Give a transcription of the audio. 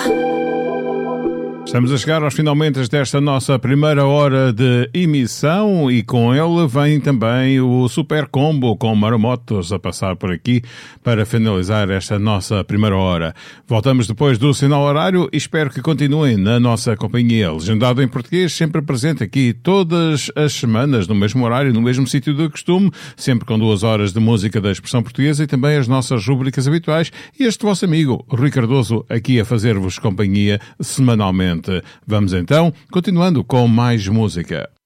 Estamos a chegar aos finalmente desta nossa primeira hora de emissão e com ele vem também o Super Combo com Maromotos a passar por aqui para finalizar esta nossa primeira hora. Voltamos depois do sinal horário e espero que continuem na nossa companhia. Legendado em português, sempre presente aqui todas as semanas, no mesmo horário, no mesmo sítio do costume, sempre com 2 horas de música da expressão portuguesa e também as nossas rubricas habituais. E este vosso amigo, Rui Cardoso, aqui a fazer-vos companhia semanalmente. Vamos então, continuando com mais música.